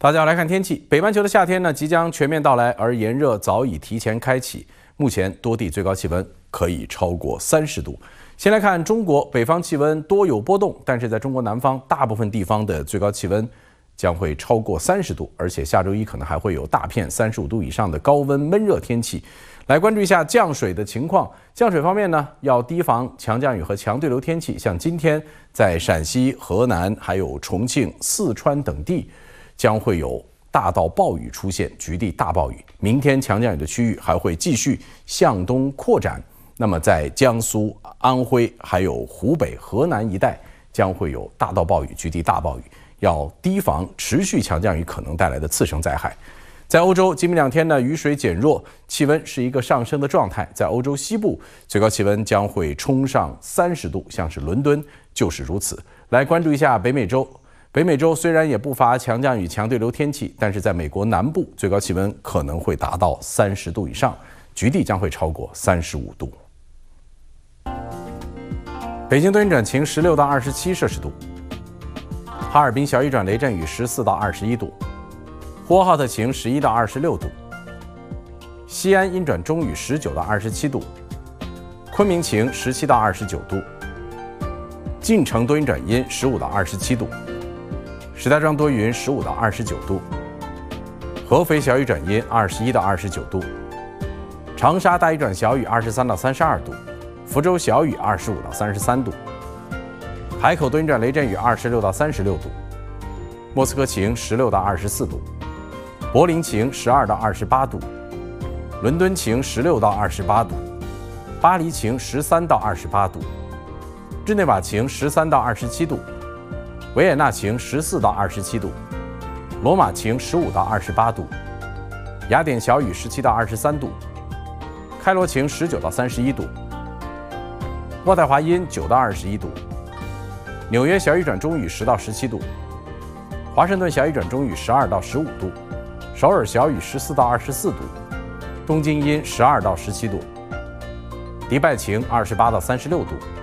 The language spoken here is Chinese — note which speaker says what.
Speaker 1: 大家来看天气，北半球的夏天呢即将全面到来，而炎热早已提前开启。目前多地最高气温可以超过30度。先来看中国北方气温多有波动，但是在中国南方大部分地方的最高气温将会超过30度，而且下周一可能还会有大片35度以上的高温闷热天气。来关注一下降水的情况。降水方面呢，要提防强降雨和强对流天气，像今天在陕西、河南、还有重庆、四川等地将会有大到暴雨出现，局地大暴雨。明天强降雨的区域还会继续向东扩展，那么在江苏、安徽还有湖北、河南一带将会有大到暴雨、局地大暴雨，要提防持续强降雨可能带来的次生灾害。在欧洲，今明两天呢，雨水减弱，气温是一个上升的状态。在欧洲西部，最高气温将会冲上30度，像是伦敦就是如此。来关注一下北美洲。北美洲虽然也不乏强降雨、强对流天气，但是在美国南部，最高气温可能会达到30度以上，局地将会超过35度。北京多云转晴，16到27摄氏度；哈尔滨小雨转雷阵雨，14到21度；呼和浩特晴，11到26度；西安阴转中雨，19到27度；昆明晴，17到29度；晋城多云转阴，15到27度；石家庄多云，15到29度；合肥小雨转阴，21到29度；长沙大雨转小雨，23到32度；福州小雨，25到33度；海口多云转雷阵雨，26到36度；莫斯科晴，16到24度；柏林晴，12到28度；伦敦晴，16到28度；巴黎晴，13到28度；日内瓦晴，13到27度；维也纳晴14到27度；罗马晴15到28度；雅典小雨17到23度；开罗晴19到31度；渥太华阴9到21度；纽约小雨转中雨10到17度；华盛顿小雨转中雨12到15度；首尔小雨14到24度；东京阴12到17度；迪拜晴28到36度；